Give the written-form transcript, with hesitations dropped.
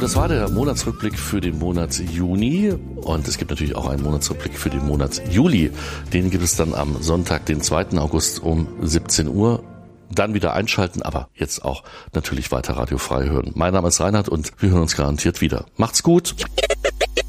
das war der Monatsrückblick für den Monat Juni und es gibt natürlich auch einen Monatsrückblick für den Monat Juli. Den gibt es dann am Sonntag, den 2. August um 17 Uhr. Dann wieder einschalten, aber jetzt auch natürlich weiter radiofrei hören. Mein Name ist Reinhard und wir hören uns garantiert wieder. Macht's gut!